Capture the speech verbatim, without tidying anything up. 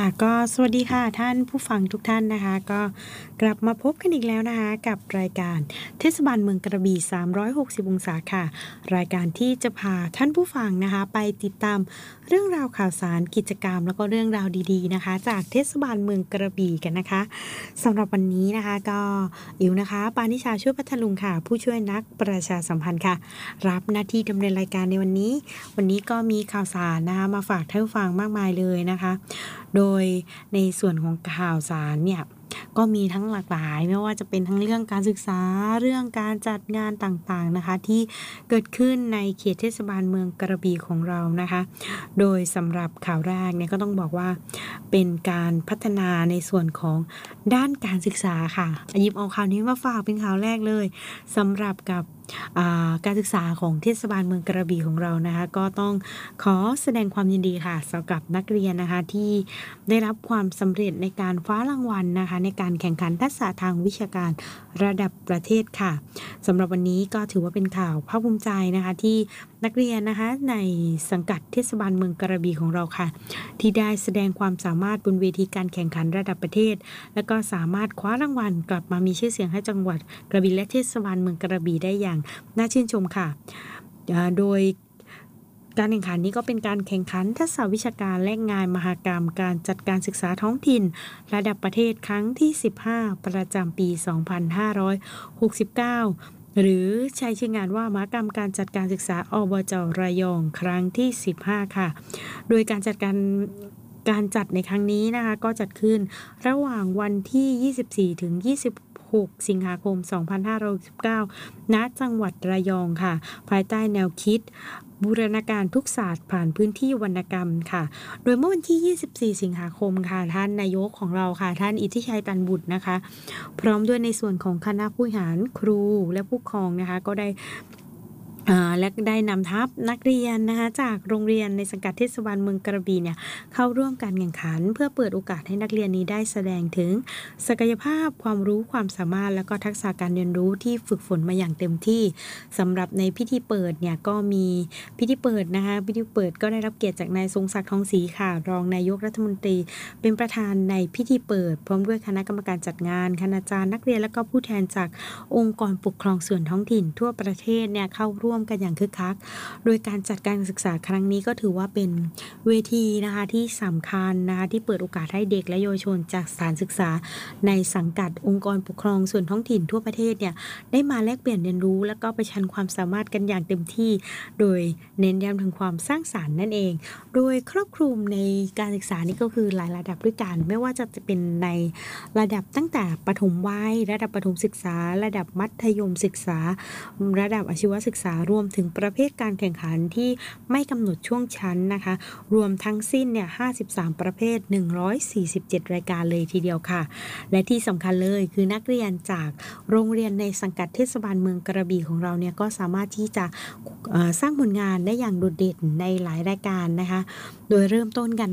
ก็สวัสดีค่ะท่านผู้ฟังทุกท่านนะคะก็กลับมาพบกันอีกแล้วนะคะกับรายการเทศบาลเมืองกระบี่สามร้อยหกสิบองศาค่ะรายการที่จะพาท่านผู้ฟังนะคะไปติดตามเรื่องราวข่าวสารกิจกรรมแล้วก็เรื่องราวดีๆนะคะจากเทศบาลเมืองกระบี่กันนะคะสำหรับวันนี้นะคะก็อิ๋วนะคะปานิชาช่วยพัทลุงค่ะผู้ช่วยนักประชาสัมพันธ์ค่ะรับหน้าที่ดำเนินรายการในวันนี้วันนี้ก็มีข่าวสารนะคะมาฝากท่านผู้ฟังมากมายเลยนะคะโดยในส่วนของข่าวสารเนี่ยก็มีทั้งหลากหลายไม่ว่าจะเป็นทั้งเรื่องการศึกษาเรื่องการจัดงานต่างๆนะคะที่เกิดขึ้นในเขตเทศบาลเมืองกระบี่ของเรานะคะโดยสำหรับข่าวแรกเนี่ยก็ต้องบอกว่าเป็นการพัฒนาในส่วนของด้านการศึกษาค่ะหยิบเอาข่าวนี้มาฝากเป็นข่าวแรกเลยสำหรับกับการศึกษาของเทศบาลเมืองกระบี่ของเรานะคะก็ต้องขอแสดงความยินดีค่ะสำหรับนักเรียนนะคะที่ได้รับความสำเร็จในการคว้ารางวัลนะคะในการแข่งขันทักษะทางวิชาการระดับประเทศค่ะสำหรับวันนี้ก็ถือว่าเป็นข่าวภาคภูมิใจนะคะที่นักเรียนนะคะในสังกัดเทศบาลเมืองกระบี่ของเราค่ะที่ได้แสดงความสามารถบนเวทีการแข่งขันระดับประเทศและก็สามารถคว้ารางวัลกลับมามีชื่อเสียงให้จังหวัดกระบี่และเทศบาลเมืองกระบี่ได้อย่างน่าชื่นชมค่ะโดยการแข่งขันนี้ก็เป็นการแข่งขันทักษะวิชาการและงานมหกรรมการจัดการศึกษาท้องถิ่นระดับประเทศครั้งที่สิบห้าประจำปีสองพันห้าร้อยหกสิบเก้าหรือใช้ชื่องานว่ามหกรรมการจัดการศึกษาอบจ.ระยองครั้งที่สิบห้าค่ะโดยการจัดการการจัดในครั้งนี้นะคะก็จัดขึ้นระหว่างวันที่ยี่สิบสี่ถึงยี่สิบหกสิงหาคมสองพันห้าร้อยหกสิบเก้าณจังหวัดระยองค่ะภายใต้แนวคิดบูรณาการทุกศาสตร์ผ่านพื้นที่วรรณกรรมค่ะโดยเมื่อวันที่ยี่สิบสี่สิงหาคมค่ะท่านนายกของเราค่ะท่านอิทธิชัยตันบุตรนะคะพร้อมด้วยในส่วนของคณะผู้บริหารครูและผู้ปกครองนะคะก็ได้และได้นำทัพนักเรียนนะคะจากโรงเรียนในสังกัดเทศบาลเมืองกระบี่เนี่ยเข้าร่วมการแข่งขันเพื่อเปิดโอกาสให้นักเรียนนี้ได้แสดงถึงศักยภาพความรู้ความสามารถและก็ทักษะการเรียนรู้ที่ฝึกฝนมาอย่างเต็มที่สำหรับในพิธีเปิดเนี่ยก็มีพิธีเปิดนะคะพิธีเปิดก็ได้รับเกียรติจากนายทรงศักดิ์ทองศรีค่ะรองนายกรัฐมนตรีเป็นประธานในพิธีเปิดพร้อมด้วยคณะกรรมการจัดงานคณาจารย์นักเรียนและก็ผู้แทนจากองค์กรปกครองส่วนท้องถิ่นทั่วประเทศเนี่ยเข้าร่วมกันอย่างคึกคักโดยการจัดการศึกษาครั้งนี้ก็ถือว่าเป็นเวทีนะคะที่สำคัญนะคะที่เปิดโอกาสให้เด็กและเยาวชนจากสถานศึกษาในสังกัดองค์กรปกครองส่วนท้องถิ่นทั่วประเทศเนี่ยได้มาแลกเปลี่ยนเรียนรู้และก็ประชันความสามารถกันอย่างเต็มที่โดยเน้นย้ำถึงความสร้างสรรค์นั่นเองโดยครอบคลุมในการศึกษานี่ก็คือหลายระดับด้วยกันไม่ว่าจะเป็นในระดับตั้งแต่ประถมวัยระดับประถมศึกษาระดับมัธยมศึกษาระดับอาชีวศึกษารวมถึงประเภทการแข่งขันที่ไม่กำหนดช่วงชั้นนะคะรวมทั้งสิ้นเนี่ยห้าสิบสามประเภทหนึ่งร้อยสี่สิบเจ็ดรายการเลยทีเดียวค่ะและที่สำคัญเลยคือนักเรียนจากโรงเรียนในสังกัดเทศบาลเมืองกระบี่ของเราเนี่ยก็สามารถที่จะสร้างผลงานได้อย่างโดดเด่นในหลายรายการนะคะโดยเริ่มต้นกัน